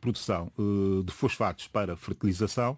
produção de fosfatos para fertilização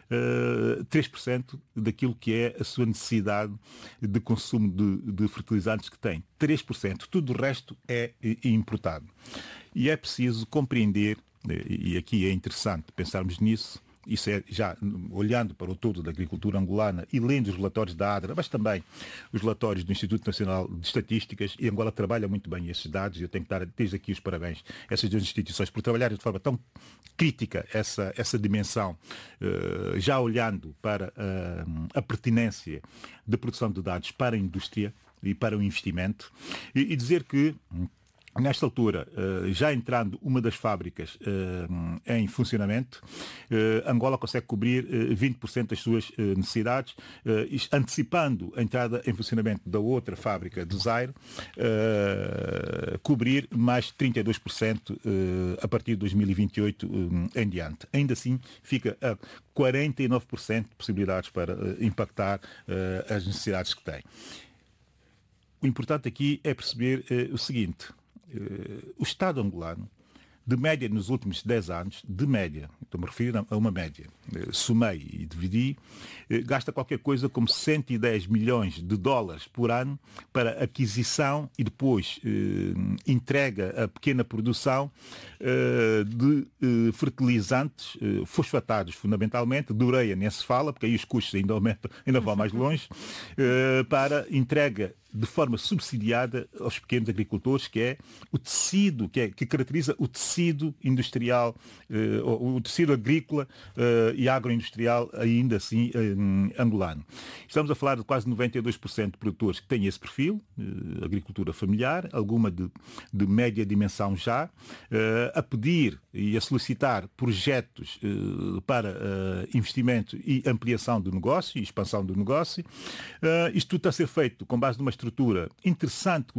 3% daquilo que é a sua necessidade de consumo de fertilizantes que tem. 3%. Tudo o resto é importado. E é preciso compreender, e aqui é interessante pensarmos nisso, isso é já olhando para o todo da agricultura angolana e lendo os relatórios da ADRA, mas também os relatórios do Instituto Nacional de Estatísticas, e Angola trabalha muito bem esses dados, e eu tenho que dar desde aqui os parabéns a essas duas instituições por trabalharem de forma tão crítica essa dimensão, já olhando para a pertinência da produção de dados para a indústria e para o investimento, e dizer que nesta altura, já entrando uma das fábricas em funcionamento, Angola consegue cobrir 20% das suas necessidades, antecipando a entrada em funcionamento da outra fábrica de Zaire, cobrir mais 32% a partir de 2028 em diante. Ainda assim, fica a 49% de possibilidades para impactar as necessidades que tem. O importante aqui é perceber o seguinte: o Estado angolano, de média nos últimos 10 anos, de média, estou-me a referir a uma média, somei e dividi, gasta qualquer coisa como 110 milhões de dólares por ano para aquisição e depois entrega a pequena produção de fertilizantes fosfatados, fundamentalmente, de ureia nem se fala, porque aí os custos ainda vão mais longe, para entrega de forma subsidiada aos pequenos agricultores, que é o tecido, que caracteriza o tecido industrial, o tecido agrícola e agroindustrial, ainda assim, angolano. Estamos a falar de quase 92% de produtores que têm esse perfil, agricultura familiar, alguma de média dimensão já, a pedir e a solicitar projetos para investimento e ampliação do negócio e expansão do negócio. Isto tudo está a ser feito com base numa estrutura interessante que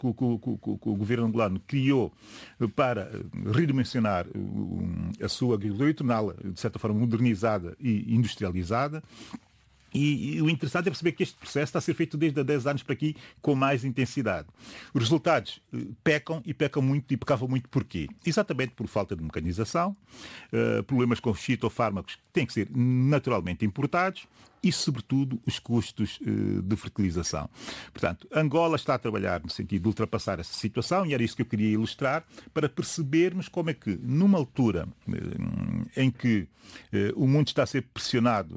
o governo angolano criou para redimensionar a sua agricultura e torná-la, de certa forma, modernizada e industrializada. E o interessante é perceber que este processo está a ser feito desde há 10 anos para aqui com mais intensidade. Os resultados pecam muito e pecavam muito porquê? Exatamente por falta de mecanização, problemas com fitofármacos que têm que ser naturalmente importados e, sobretudo, os custos de fertilização. Portanto, Angola está a trabalhar no sentido de ultrapassar essa situação, e era isso que eu queria ilustrar, para percebermos como é que, numa altura em que o mundo está a ser pressionado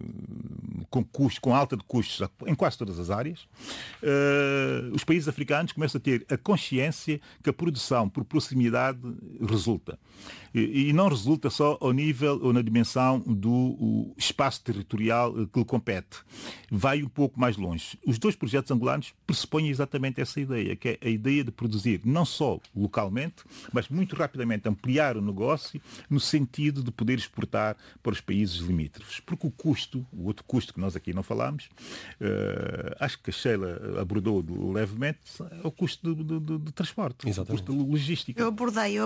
com alta de custos em quase todas as áreas, os países africanos começam a ter a consciência que a produção por proximidade resulta. E não resulta só ao nível ou na dimensão do espaço territorial que lhe compete. Vai um pouco mais longe. Os dois projetos angolanos pressupõem exatamente essa ideia, que é a ideia de produzir não só localmente, mas muito rapidamente ampliar o negócio no sentido de poder exportar para os países limítrofes. Porque o outro custo que nós aqui não falamos, acho que a Sheila abordou levemente, é o custo de transporte, o custo de logística. Eu abordei.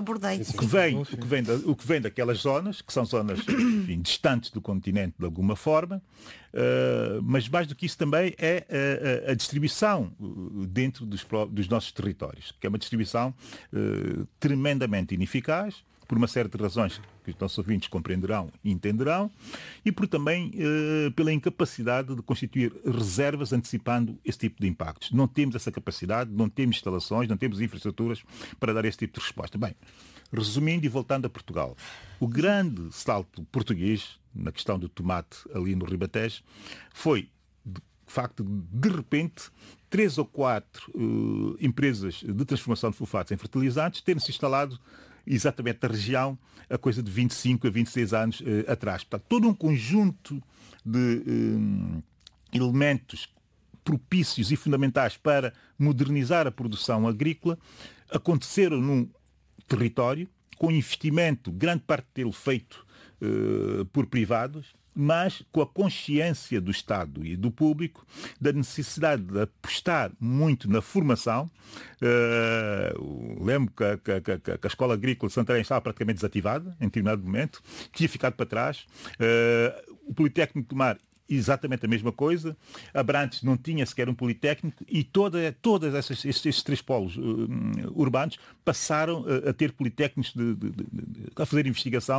O que vem daquelas zonas, que são zonas, enfim, distantes do continente de alguma forma, mas mais do que isso também é a distribuição dentro dos nossos territórios, que é uma distribuição tremendamente ineficaz, por uma série de razões que os nossos ouvintes compreenderão e entenderão, e por também pela incapacidade de constituir reservas antecipando esse tipo de impactos. Não temos essa capacidade, não temos instalações, não temos infraestruturas para dar esse tipo de resposta. Bem, resumindo e voltando a Portugal, o grande salto português na questão do tomate ali no Ribatejo foi, de facto, de repente, 3 ou 4 empresas de transformação de fosfatos em fertilizantes terem-se instalado exatamente na região a coisa de 25 a 26 anos atrás. Portanto, todo um conjunto de elementos propícios e fundamentais para modernizar a produção agrícola aconteceram num território com investimento, grande parte dele feito por privados, mas com a consciência do Estado e do público da necessidade de apostar muito na formação. Lembro que a Escola Agrícola de Santarém estava praticamente desativada em determinado momento, tinha ficado para trás. O Politécnico de Tomar, exatamente a mesma coisa. Abrantes não tinha sequer um politécnico, e todos esses 3 polos urbanos passaram a ter politécnicos a fazer investigação